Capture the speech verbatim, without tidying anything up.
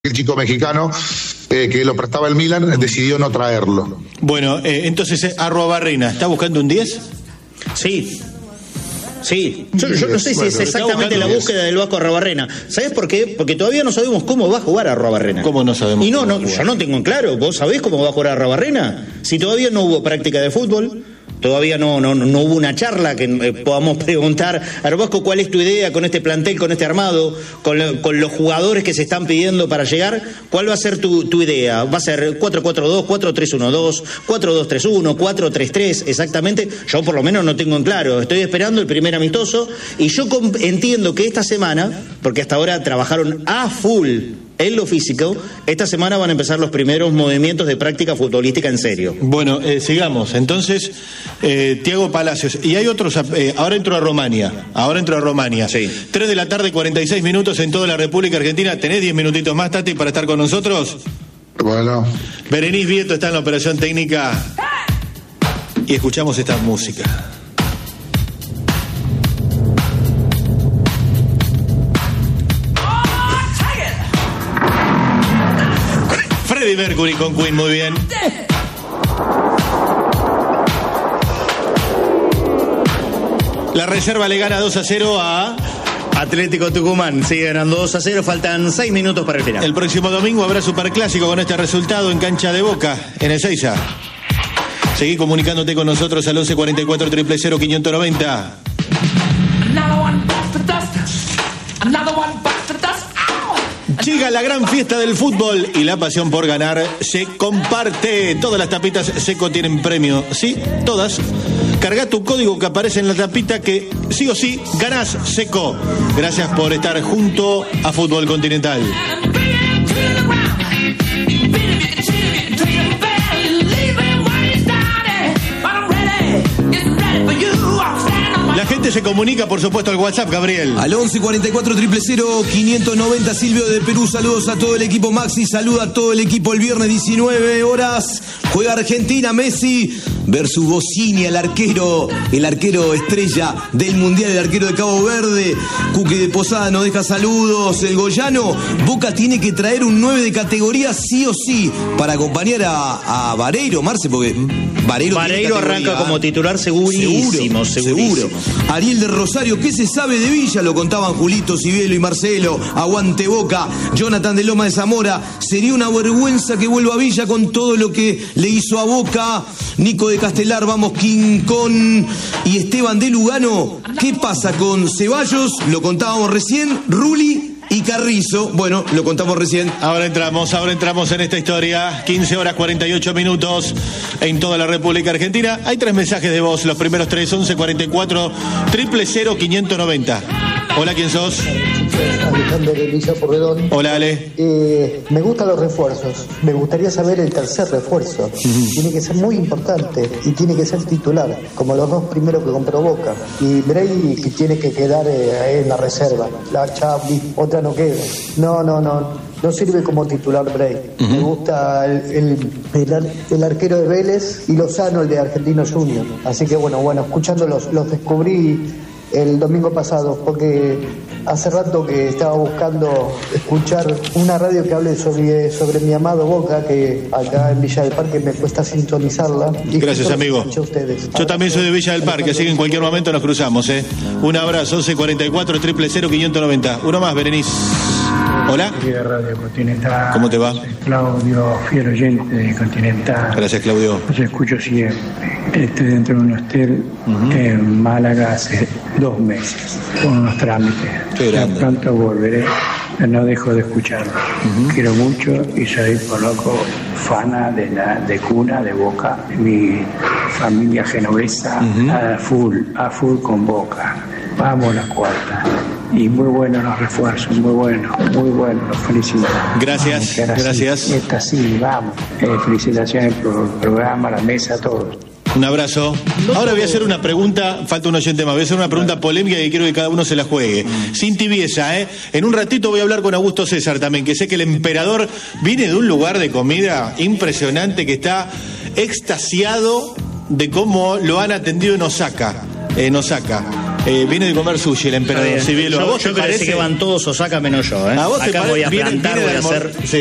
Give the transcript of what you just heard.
El chico mexicano eh, que lo prestaba el Milan decidió no traerlo. Bueno, eh, entonces eh, Arruabarrena, ¿está buscando un diez? Sí. Sí, yo, yo no sé si es exactamente la búsqueda del Vasco Arruabarrena. ¿Sabés por qué? Porque todavía no sabemos cómo va a jugar Arruabarrena. ¿Cómo no sabemos? Y no, no, yo no tengo en claro. ¿Vos sabés cómo va a jugar Arruabarrena? Si todavía no hubo práctica de fútbol, todavía no, no, no hubo una charla que eh, podamos preguntar, a ver, Vasco, ¿cuál es tu idea con este plantel, con este armado, con, lo, con los jugadores que se están pidiendo para llegar? ¿Cuál va a ser tu, tu idea? ¿Va a ser cuatro cuatro dos, cuatro tres uno dos, cuatro dos tres uno, cuatro tres tres exactamente? Yo por lo menos no tengo en claro. Estoy esperando el primer amistoso y yo entiendo que esta semana, porque hasta ahora trabajaron a full en lo físico, esta semana van a empezar los primeros movimientos de práctica futbolística en serio. Bueno, eh, sigamos. Entonces, eh, Thiago Palacios. Y hay otros, eh, ahora entro a Romania. Ahora entro a Romania. Sí. tres de la tarde, cuarenta y seis minutos en toda la República Argentina. ¿Tenés diez minutitos más, Tati, para estar con nosotros? Bueno. Berenice Vieto está en la operación técnica. Y escuchamos esta música. Freddie Mercury con Queen, muy bien. La reserva le gana dos a cero a Atlético Tucumán. Sigue ganando dos a cero, faltan seis minutos para el final. El próximo domingo habrá superclásico con este resultado en cancha de Boca, en Ezeiza. Seguí comunicándote con nosotros al once cuarenta y cuatro, cero cero cero, quinientos noventa. Llega la gran fiesta del fútbol y la pasión por ganar se comparte. Todas las tapitas Seco tienen premio. Sí, todas. Carga tu código que aparece en la tapita que sí o sí ganás Seco. Gracias por estar junto a Fútbol Continental. La gente se comunica, por supuesto, al WhatsApp, Gabriel. Al once cuarenta y cuatro, cero cero cero, quinientos noventa, Silvio de Perú. Saludos a todo el equipo. Maxi saluda a todo el equipo. El viernes diecinueve horas juega Argentina, Messi versus Bossini, el arquero, el arquero estrella del Mundial, el arquero de Cabo Verde. Cuque de Posada nos deja saludos. El Goyano, Boca tiene que traer un nueve de categoría sí o sí para acompañar a, a Vareiro, Marce, porque Vareiro, Vareiro arranca como titular segurísimo, seguro, segurísimo. seguro. Ariel de Rosario, ¿qué se sabe de Villa? Lo contaban Julito, Cibielo y Marcelo. Aguante Boca. Jonathan de Loma de Zamora. Sería una vergüenza que vuelva a Villa con todo lo que le hizo a Boca. Nico de Castelar, vamos King Kong. Y Esteban de Lugano. ¿Qué pasa con Ceballos? Lo contábamos recién. Rulli y Carrizo, bueno, lo contamos recién. Ahora entramos, ahora entramos en esta historia. quince horas cuarenta y ocho minutos en toda la República Argentina. Hay tres mensajes de voz, los primeros tres, once cuarenta y cuatro, cero cero cero, quinientos noventa. Hola, ¿quién sos? Alejandro de Villa Porredón. Hola, Ale. Eh, me gustan los refuerzos. Me gustaría saber el tercer refuerzo. Uh-huh. Tiene que ser muy importante y tiene que ser titular, como los dos primeros que compró Boca. Y Bray, que tiene que quedar eh, en la reserva. La Chavi, otra no queda. No, no, no. No sirve como titular Bray. Uh-huh. Me gusta el, el, el, el arquero de Vélez y Lozano, el de Argentino Junior. Así que bueno, bueno, escuchándolos, los descubrí el domingo pasado, porque hace rato que estaba buscando escuchar una radio que hable sobre, sobre mi amado Boca, que acá en Villa del Parque me cuesta sintonizarla. Y gracias, amigo. Yo también soy de Villa del Parque, así que en cualquier momento nos cruzamos. ¿eh? Un abrazo, once cuarenta y cuatro, cero cero cero, quinientos noventa. Uno más, Berenice. Hola. Radio Continental. ¿Cómo te va? Claudio, fiel oyente de Continental. Gracias, Claudio. Los escucho siempre. Estoy dentro de un hostel uh-huh. en Málaga hace dos meses con unos trámites. Ya pronto volveré, pero no dejo de escucharlo. Uh-huh. Quiero mucho y soy por loco fana de la de cuna de Boca. Mi familia genovesa uh-huh. a full, a full con Boca. Vamos a la cuarta. Y muy buenos los refuerzos, muy buenos, muy buenos, los felicito. Gracias, gracias. Así, esta sí, vamos. Eh, felicitaciones por el programa, la mesa, todo. Un abrazo. Ahora voy a hacer una pregunta, falta un oyente más, voy a hacer una pregunta polémica y quiero que cada uno se la juegue. Sin tibieza, ¿eh? En un ratito voy a hablar con Augusto César también, que sé que el emperador viene de un lugar de comida impresionante, que está extasiado de cómo lo han atendido en Osaka. En Osaka. Eh, viene de comer sushi el emperador Civielo. ¿A vos yo te parece parece que van todos Osaka menos yo, ¿eh? ¿A vos te Acá pare... voy a viene, plantar, viene voy a almor... hacer... Sí.